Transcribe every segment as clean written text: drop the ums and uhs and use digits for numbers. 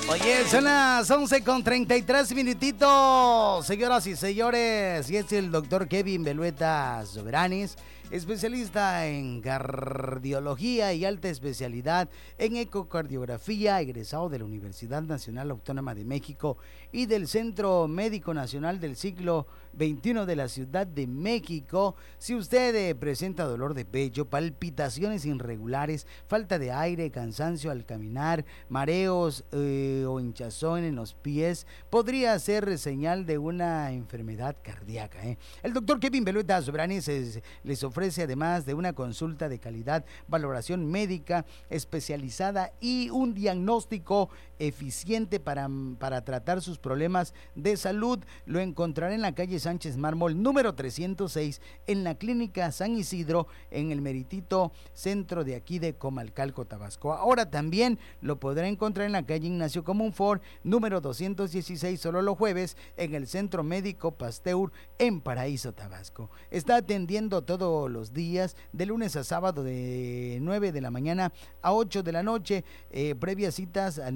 Oye, son las 11:33 minutitos, señoras y señores, y es el doctor Kevin Belueta Soberanis, especialista en cardiología y alta especialidad en ecocardiografía, egresado de la Universidad Nacional Autónoma de México y del Centro Médico Nacional del Siglo XXI de la Ciudad de México. Si usted presenta dolor de pecho, palpitaciones irregulares, falta de aire, cansancio al caminar, mareos o hinchazón en los pies, podría ser señal de una enfermedad cardíaca. El doctor Kevin Belueta Soberanis les ofrece, además de una consulta de calidad, valoración médica especializada y un diagnóstico eficiente para tratar sus problemas de salud. Lo encontrará en la calle Sánchez Mármol, número 306, en la Clínica San Isidro, en el meritito centro de aquí de Comalcalco, Tabasco. Ahora también lo podrá encontrar en la calle Ignacio Comunfort, número 216, solo los jueves, en el Centro Médico Pasteur, en Paraíso, Tabasco. Está atendiendo todos los días, de lunes a sábado, de 9 de la mañana a 8 de la noche, previas citas al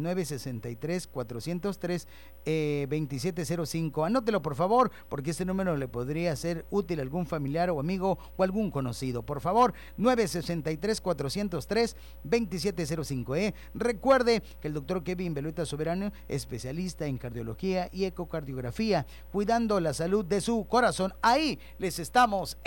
963-403-2705. Anótelo, por favor, porque este número le podría ser útil a algún familiar o amigo o algún conocido. Por favor, 963-403-2705. Recuerde que el doctor Kevin Belueta Soberano, especialista en cardiología y ecocardiografía, cuidando la salud de su corazón. Ahí les estamos